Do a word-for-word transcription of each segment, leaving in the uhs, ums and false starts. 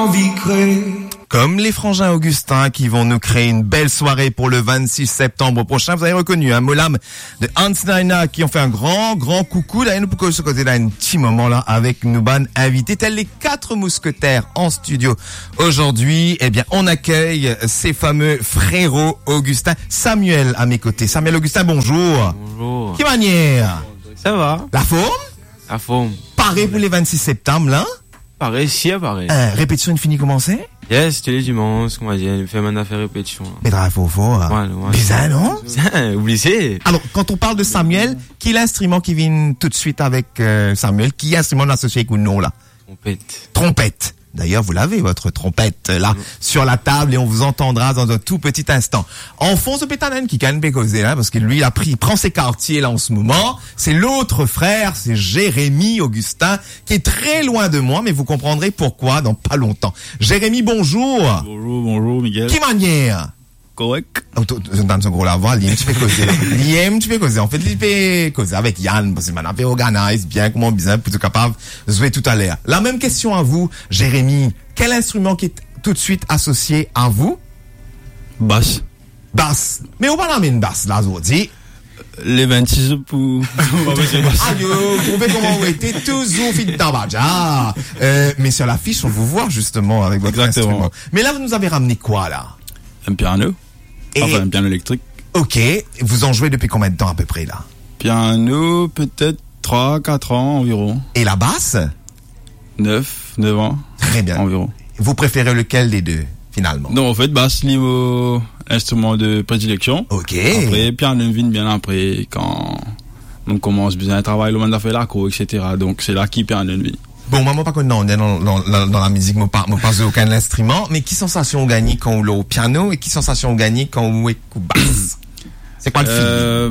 envie de créer. Comme les frangins Augustin qui vont nous créer une belle soirée pour le vingt-six septembre prochain. Vous avez reconnu un hein, Molam de Hans Naina qui ont fait un grand, grand coucou. Là, nous pouvons se côté là un petit moment là avec nos ban invités, tels les quatre mousquetaires en studio. Aujourd'hui, eh bien, on accueille ces fameux frérots Augustin. Samuel à mes côtés. Samuel Augustin, bonjour. Bonjour. Quelle manière? Ça va? La forme? La forme. Paré pour les vingt-six septembre, là? Pareil, si, pareil. Euh, répétition infinie commencée? Yes, tous les dimanches, comment dire, il fait maintenant faire répétition. Mais dans la faux faux. Ouais, ouais. Bizarre, non? Oubliez. Alors, quand on parle de Samuel, qui est l'instrument qui vient tout de suite avec euh, Samuel? Qui est l'instrument associé avec nous, là? Trompette. Trompette. D'ailleurs, vous l'avez, votre trompette, là, mmh. sur la table, et on vous entendra dans un tout petit instant. Enfonce Pétanen, qui canne pécosé, là, parce que lui, il a pris, il prend ses quartiers, là, en ce moment. C'est l'autre frère, c'est Jérémy Augustin, qui est très loin de moi, mais vous comprendrez pourquoi dans pas longtemps. Jérémy, bonjour. Bonjour, bonjour, Miguel. Qui manière? Correct. Dans ce gros la voix, Liam, tu fais causer. Liam, tu fais causer. En fait, il fait causer avec Yann, parce que maintenant, il organise bien, comment bien, pour être capable de jouer tout à l'heure. La même question à vous, Jérémy. Quel instrument qui est tout de suite associé à vous? Basse. Basse. Mais on va l'amener une basse, là, aujourd'hui. Les vingt-six pour... Aïe, vous trouvez comment vous étiez toujours fit d'Abadja. Euh, mais sur la fiche, on vous voit justement avec votre Exactement. instrument. Mais là, vous nous avez ramené quoi, là? Un piano. Et... Enfin, un piano électrique. Ok. Vous en jouez depuis combien de temps à peu près, là? Piano, peut-être trois, quatre ans environ. Et la basse? neuf, neuf ans. Très bien. Environ. Vous préférez lequel des deux, finalement? Non, en fait, basse niveau instrument de prédilection. Ok. Après, piano vient bien après, quand on commence bien à travailler, le monde a fait la cour, et cetera. Donc, c'est là qui piano vient. Bon, moi, pas qu'on non, dans, dans, dans, dans la musique, moi, pas, moi, pas jouer aucun instrument, mais qui sensation on gagne quand on l'a au piano et qui sensation on gagne quand on est au basse? C'est quoi le euh...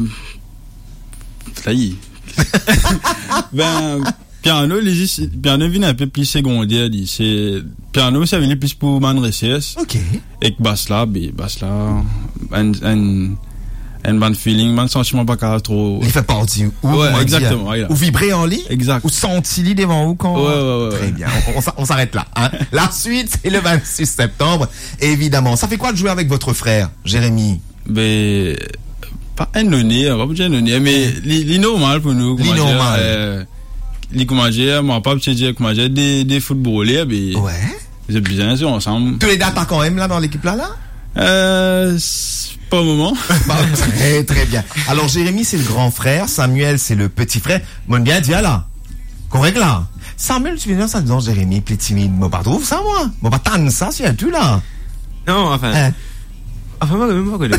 Ça y est. Ben, piano, les, piano vient un peu plus secondaire, dit. C'est, piano, ça vient plus pour m'adresser. Ok. Et que basse là, ben, basse là, un, un, un bon feeling, un sentiment pas qu'à trop. Il fait partie où? Ouais, exactement. Dire, ou vibrer en lit? Exact. Ou sentir devant où quand? Ouais, ouais, ouais. Très bien. On, on, on s'arrête là, hein. La suite, c'est le vingt-six septembre. Évidemment. Ça fait quoi de jouer avec votre frère, Jérémy? Ben, pas un nonné, on va pas dire un nonné, mais li normal pour nous. Li normal. Euh, li comment dire, moi, pas dire comment dire, des, des footballeurs, ben. Ouais. Ils sont bien sûr ensemble. Tous les dates quand même, là, dans l'équipe là, là? Euh, pas au moment. Bah, très, très bien. Alors, Jérémy, c'est le grand frère. Samuel, c'est le petit frère. Mon bien, dis là. Correct, là. Samuel, tu viens dire ça disant Jérémy, plus timide. Moi, pas trouve ça, moi. Moi, pas tant ça, si tu là. Non, enfin. Hein? Enfin, moi, même pas connu.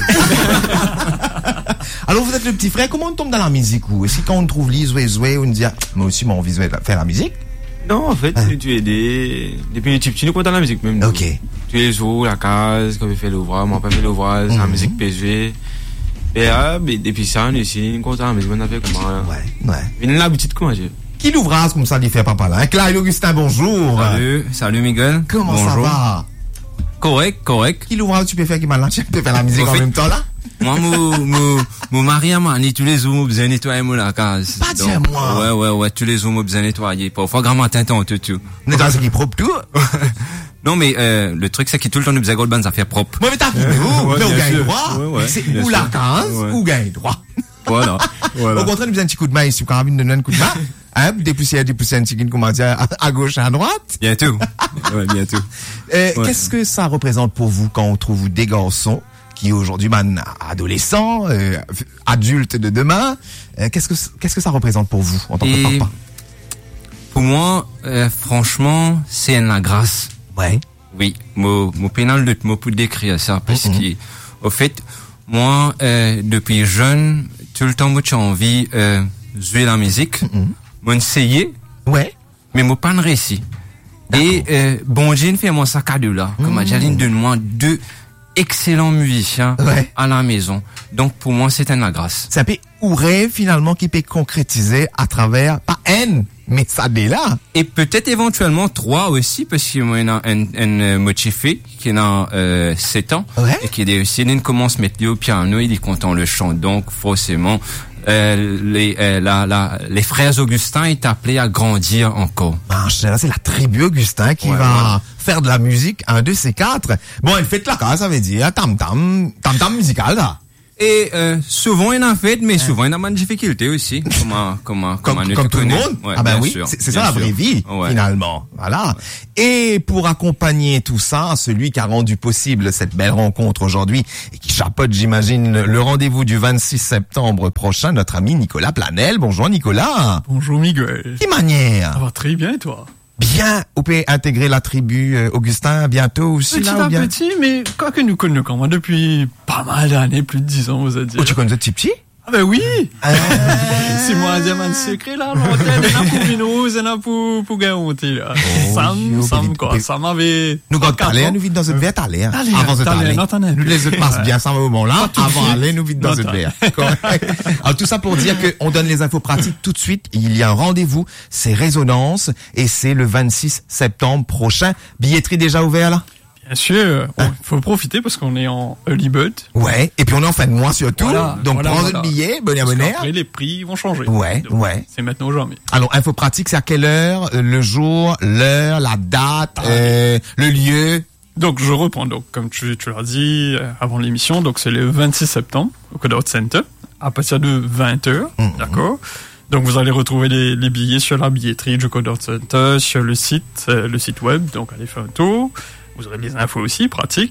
Alors, vous êtes le petit frère. Comment on tombe dans la musique, ou? Est-ce que quand on trouve Lise, jouer, jouer, on dit, ah, moi aussi, moi, on vise faire la musique? Non, en fait, Hein? tu es des, depuis les petits, tu nous comptes dans la musique même. Ok. Tu es jours, la case, quand tu fais l'ouvrage, moi, pas fait l'ouvrage, Mm-hmm. la musique P G. Et ah, mais depuis ça, on est ici, on compte dans la musique, on a fait comment, là. Ouais, ouais. Une l'habitude, comment dire? Qui l'ouvrage comme ça, il fait papa là? Hein? Clyde Augustin, bonjour. Salut, salut Miguel. Comment Bonjour. ça va? Correct, correct. Qui l'ouvrage tu peux faire qui maintenant? Tu peux faire la musique Au en fait- même temps là? Moi, mon, mon, mon mari, moi, ni tous les jours, moi, besoin de nettoyer mon la case. Pas Donc, tiens, moi. Ouais, ouais, ouais, tous les jours, moi, besoin de nettoyer. Parfois, grand matin, tant, tout, tout. Mais dans ce qui est propre tout? Non, mais, euh, le truc, c'est qu'il tout le temps nous besoin de bonnes affaires propres. Moi, mais t'as fait où? Ouais, Mais on bien gagne sûr. droit. Ouais, ouais, C'est bien ou sûr. la case, Ouais. ou gagne droit. Voilà. Voilà. Au contraire, nous faisons un petit coup de main ici, quand on donne un coup de main. Hein, dépoussière, dépoussière, un petit coup, comment dire, à, à gauche, à droite. Bientôt. Ouais, bientôt. Euh, Ouais. Qu'est-ce que ça représente pour vous quand on trouve des garçons qui aujourd'hui, man, adolescents, euh, adultes de demain, euh, qu'est-ce que, qu'est-ce que ça représente pour vous, en tant que Et papa? pour moi, euh, franchement, c'est une la grâce. Ouais. Oui, mon, mon pénal de mot pour décrire ça, parce Mhm. que, au fait, moi, euh, depuis jeune, tout le temps, moi, j'ai envie, euh, jouer la musique, Mhm. moi, essayer, Ouais. mais moi, pas de réussi. Et, euh, bon Dieu, fait moi ça cadeau là. Comme Mhm. Jaline donne-moi deux excellents musiciens Ouais. à la maison. Donc, pour moi, c'est une grâce. C'est un peu ou rêve, finalement, qui peut concrétiser à travers, pas haine, mais ça dès là. Et peut-être éventuellement trois aussi, parce qu'il y a un, un, un motivé qui a euh, sept ans Ouais. et qui est aussi, il commence à mettre au piano, il est content le chant, donc forcément, euh, les, euh, la, la, les frères Augustin est appelé à grandir encore. Ah, c'est la tribu Augustin qui Ouais, va ouais. faire de la musique, un de ces quatre. Bon, elle fait de la casse, ça veut dire tam-tam, tam-tam musical, là. Et euh, souvent il en fait, mais souvent il a une difficulté aussi. Comment, comment, Comme, comment comme tout le monde. Ouais, ah ben bien oui, sûr, c'est c'est bien ça la sûr. vraie vie, Ouais. finalement. Voilà. Et pour accompagner tout ça, celui qui a rendu possible cette belle rencontre aujourd'hui et qui chapeaute, j'imagine, le rendez-vous du vingt-six septembre prochain, notre ami Nicolas Planel. Bonjour Nicolas. Bonjour Miguel. Quelle manière? Ça va très bien et toi? Bien, vous pouvez intégrer la tribu euh, Augustin bientôt aussi Petit là ou à bien? petit, mais quoi que nous connaissons quand même depuis pas mal d'années, plus de dix ans, vous a dit. Oh, tu connais ce petit petit? Ah ben oui. Ah. C'est moi un diamant secret là, l'antenne, il y en a pour Minos, il y en a pour, pour Garonti là. Sam, yo, Sam mais- quoi, mais- Sam avait... Nous, quand quatre t'allais, ans. nous vite dans cette verre, t'allais, hein. Allez, Avant de t'allais, t'aller. non, t'allais. Nous les autres passent bien, ça au moment-là. tout de Avant suite. aller, nous vite dans Non, cette t'as- verre. Correct. Alors, tout ça pour dire qu'on donne les infos pratiques tout de suite. Il y a un rendez-vous. C'est Résonance. Et c'est le vingt-six septembre prochain. Billetterie déjà ouverte, là? Bien sûr, il faut profiter parce qu'on est en early bird. Ouais. Et puis, on est en fin de mois surtout. Voilà, Donc, voilà, prends voilà. le billet, bon Parce abonné. qu'après, les prix vont changer. Ouais, Donc, ouais. C'est maintenant ou jamais. Alors, info pratique, c'est à quelle heure? euh, Le jour, l'heure, la date, euh, le lieu? Donc je reprends, donc comme tu, tu l'as dit euh, avant l'émission, donc c'est le vingt-six septembre au Codeout Center à partir de vingt heures, Mhm. d'accord. Donc vous allez retrouver les, les billets sur la billetterie du Codeout Center, sur le site, euh, le site web, donc allez faire un tour. Vous aurez les infos aussi, pratiques.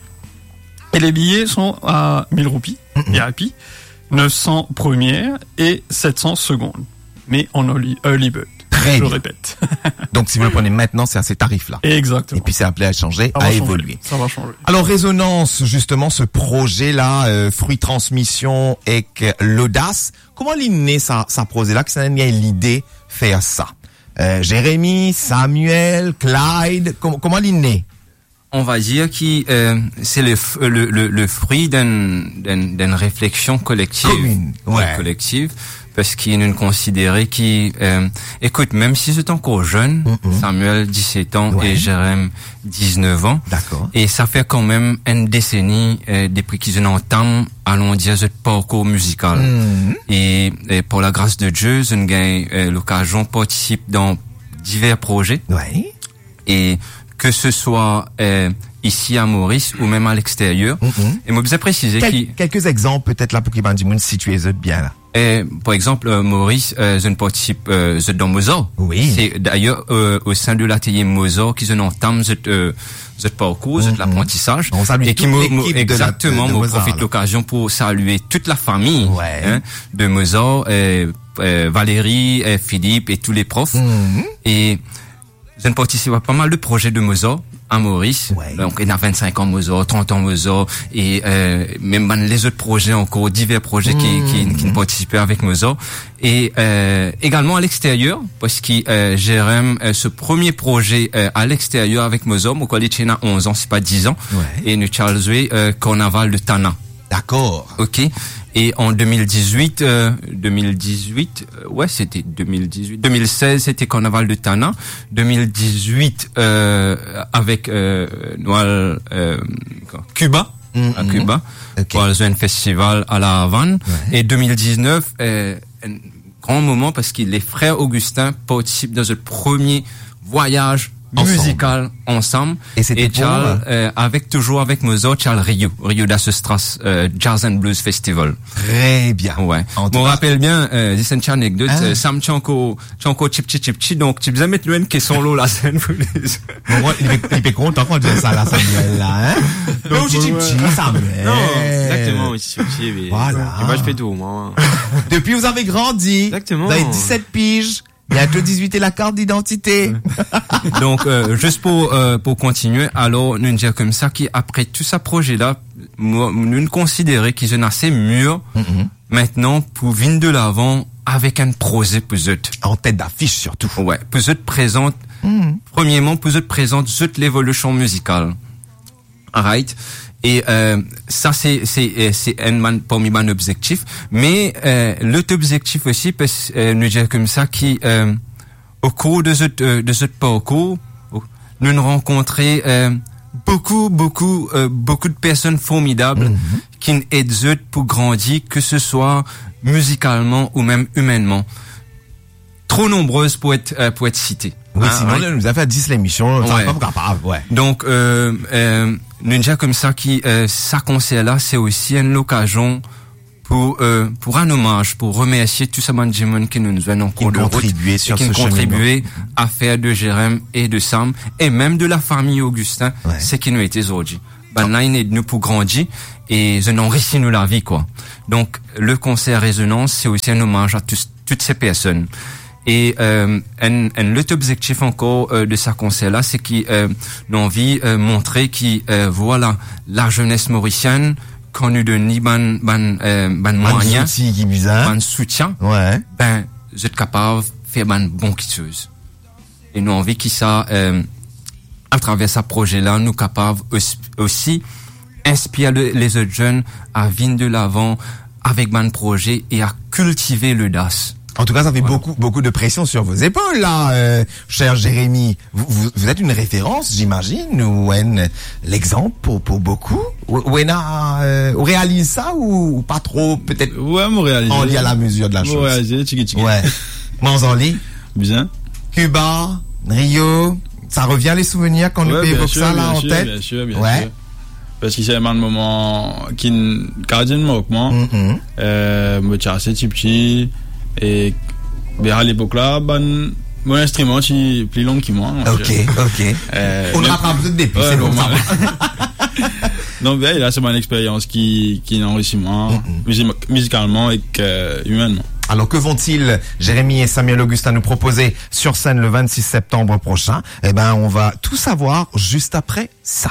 Et les billets sont à mille roupies, V I P, neuf cents premières et sept cents secondes. Mais en early, early bird, Très je bien. répète. Donc, si vous le prenez maintenant, c'est à ces tarifs-là. Exactement. Et puis, c'est appelé à changer, ça va à changer. évoluer. Ça va changer. Alors, Résonance, justement, ce projet-là, euh, fruit transmission et que l'audace, comment l'inné ça, ça projet-là, que ça n'a l'idée faire ça? Euh, Jérémy, Samuel, Clyde, com- comment l'inné? On va dire que euh, c'est le, f- le, le, le fruit d'une, d'une, d'une réflexion collective. Commune, ouais. Collective. Parce qu'il nous considérait qui, euh, écoute, même si c'est encore jeune, Mm-mm. Samuel dix-sept ans Ouais. et Jérém dix-neuf ans, D'accord. et ça fait quand même une décennie euh, depuis qu'ils entament, allons dire, ce parcours musical. Mhm. Et, et pour la grâce de Dieu, je gagne euh, l'occasion de participer dans divers projets, Ouais. et que ce soit euh, ici à Maurice ou même à l'extérieur. Mhm. Et moi, je préciser Quel- qu'il quelques exemples, peut-être, là, pour qu'ils m'en disent, situer eux bien, là. Et, par exemple, euh, Maurice, euh, je ne participe euh, je dans Mozart. Oui. C'est d'ailleurs euh, au sein de l'atelier Mozart qu'ils entament ce euh, ce parcours, ce Mhm. l'apprentissage. On salue et qui toute me- l'équipe me- de la- exactement, de me Mozart, profite là. l'occasion pour saluer toute la famille Ouais. hein, de Mozart, euh, euh, Valérie, euh, Philippe et tous les profs. Mhm. Et je ne participe à pas mal de projets de Mozart à Maurice. Ouais. Donc, il y a vingt-cinq ans Mozart, trente ans Mozart, et euh, même ben, les autres projets encore, divers projets qui, qui, qui participaient avec Mozart. Et euh, également à l'extérieur, parce que euh, Jérém, euh, ce premier projet euh, à l'extérieur avec Mozart, mon collègue il a onze ans, c'est pas dix ans, Ouais. et nous Charles Way, euh, Carnaval de Tana. D'accord. Ok. Et en deux mille dix-huit, euh, deux mille dix-huit, euh, ouais, c'était deux mille dix-huit. deux mille seize, c'était Carnaval de Tana. deux mille dix-huit, euh, avec euh, Noël, euh, quoi, Cuba, Mhm. à Cuba, Ok. pour un festival à la Havane. Ouais. Et deux mille dix-neuf, euh, un grand moment parce que les frères Augustin participent dans ce premier voyage Ensemble. musical ensemble. Et c'était pour, Charles, euh, avec toujours avec Mozart, Charles Rio, Rio da Sestras euh, Jazz and Blues Festival. Très bien. Ouais. En tout Bon, on cas- rappelle bien, euh, c'est une petite anecdote, Ah. euh, Sam Chanko, Chanko chip chip chip chip, donc tu peux mettre le N qui est son lot la scène, vous les- Bon, moi, il est, il est content qu'on dise ça, là, Samuel, là, hein? Mais aussi, petit, petit, Samuel. Non, exactement, oui, c'est petit, mais. Voilà. Et moi, je fais tout, moi. Depuis, vous avez grandi. Exactement. Vous avez dix-sept piges. Bientôt dix-huit et la carte d'identité. Donc, euh, juste pour euh, pour continuer, alors nous dire comme ça qu'après tout ce projet-là, moi, nous nous considérons qu'ils sont assez mûrs Mhm. maintenant pour venir de l'avant avec un projet pour eux. En tête d'affiche, surtout. Ouais, pour eux présente, Mhm. premièrement, pour eux présente toute l'évolution musicale. Alright. Et euh, ça c'est c'est euh, c'est un man parmi mes objectifs, mais euh, l'autre objectif aussi parce que euh, nous dire comme ça qui euh, au cours de ce euh, de ce parcours nous nous rencontrons euh, beaucoup beaucoup euh, beaucoup de personnes formidables Mhm. qui aide eux pour grandir, que ce soit musicalement ou même humainement. Trop nombreuses pour être, euh, pour être citées. Oui, Hein, sinon, ouais. on nous a fait dix l'émission, on Ouais. pas capable, ouais. Donc, euh, euh, Ninja comme ça qui, euh, ça concert là, c'est aussi une occasion pour, euh, pour un hommage, pour remercier tous ces gens qui nous ont en cours de route, contribué sur qui ce ont cheminement. contribué à faire de Jérém et de Sam, et même de la famille Augustin, Ouais. c'est qui nous été aujourd'hui. Ben là, il est nous pour grandir, et ils ont réussi nous la vie, quoi. Donc, le concert Résonance, c'est aussi un hommage à tous, toutes ces personnes. Et euh, un, un l'autre objectif encore euh, de ce concert-là, c'est qu'il euh, a envie de euh, montrer qui euh, voilà la jeunesse mauricienne qu'on nous donne ban ban euh, ban moyen, Qui bizarre. ban soutien, Ouais. ben vous êtes capable de faire ban bon quitteuse. Et nous envie qui ça euh, à travers ce projet-là, nous capables aussi, aussi inspirer les autres jeunes à venir de l'avant avec ban projet et à cultiver l'audace. En tout cas, ça fait Voilà. beaucoup, beaucoup de pression sur vos épaules, là, euh, cher Jérémy. Vous, vous, vous êtes une référence, j'imagine, ou un, l'exemple pour, pour beaucoup. Ou, ou, a, euh, ou réalise ça, ou, ou pas trop, peut-être, Ouais, moi réalisé. en lit à la mesure de la Moi chose. réalisé, tchiki tchiki. Ouais. Manzanli, Bien. Cuba, Rio, ça revient les souvenirs quand nous Ouais, bien évoque sûr, ça, là, bien en sûr, tête? Bien sûr, bien Ouais. sûr. Parce que c'est un moment qui n- gardien de moque, moi. Mhm. Euh, moi, j'ai assez petit petit. Et, ben, à l'époque là, ben, mon instrument, c'est plus long que moi. hein, Ok, je- ok. Euh, On même- rattrape tout depuis, Ouais, c'est bon, ça normal. va. Donc, ben, là, c'est mon expérience qui, qui enrichit moi, musi- musicalement et que, humainement. Alors que vont-ils, Jérémy et Samuel Augustin, nous proposer sur scène le vingt-six septembre prochain? Eh ben, on va tout savoir juste après ça.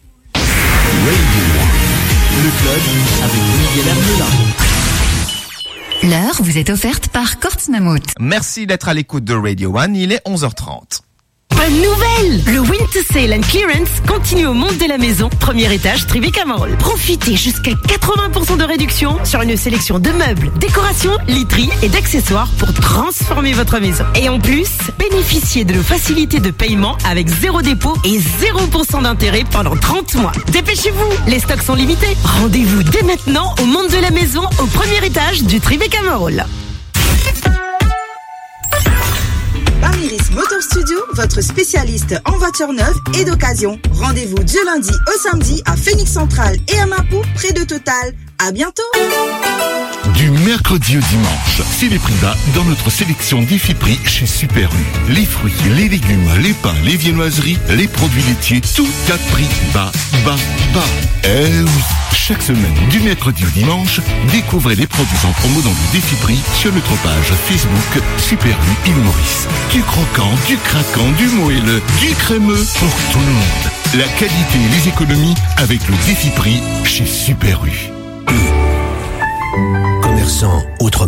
Le club avec Miguel Hermela. L'heure vous est offerte par Kortsmammut. Merci d'être à l'écoute de Radio One, il est onze heures trente. Bonne nouvelle! Le Winter Sale and Clearance continue au monde de la maison, premier étage Tribeca Mall. Profitez jusqu'à quatre-vingts pour cent de réduction sur une sélection de meubles, décorations, literies et d'accessoires pour transformer votre maison. Et en plus, bénéficiez de nos facilités de paiement avec zéro dépôt et zéro pour cent d'intérêt pendant trente mois. Dépêchez-vous, les stocks sont limités. Rendez-vous dès maintenant au monde de la maison au premier étage du Tribeca Mall. Bamiris Motor Studio, votre spécialiste en voitures neuves et d'occasion. Rendez-vous du lundi au samedi à Phoenix Central et à Mapou, près de Total. À bientôt! Du mercredi au dimanche, c'est les prix bas dans notre sélection d'Ifiprix chez Super U. Les fruits, les légumes, les pains, les viennoiseries, les produits laitiers, tout à prix bas, bas, bas. Eh oui! Chaque semaine, du mercredi au dimanche, découvrez les produits en promo dans le Défi Prix sur notre page Facebook Super U Île Maurice. Du croquant, du craquant, du moelleux, du crémeux pour tout le monde. La qualité et les économies avec le Défi Prix chez Super U. Commerçant autrement.